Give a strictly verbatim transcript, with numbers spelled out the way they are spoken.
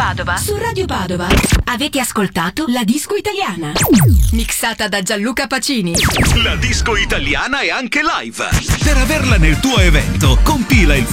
Padova. Su Radio Padova avete ascoltato La Disco Italiana, mixata da Gianluca Pacini. La disco italiana è anche live. Per averla nel tuo evento, compila il